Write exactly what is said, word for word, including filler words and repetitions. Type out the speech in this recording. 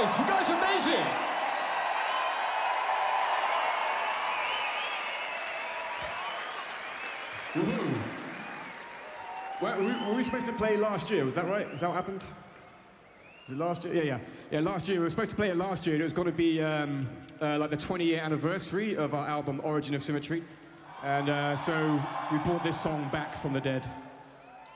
guys! You guys are amazing! Woohoo! Well, were, we, were we supposed to play last year? Was that right? Is that what happened? Was it last year? Yeah, yeah. Yeah, last year. We were supposed to play it last year. It was going to be um, uh, like the twenty-year anniversary of our album Origin of Symmetry. And uh, so we brought this song back from the dead.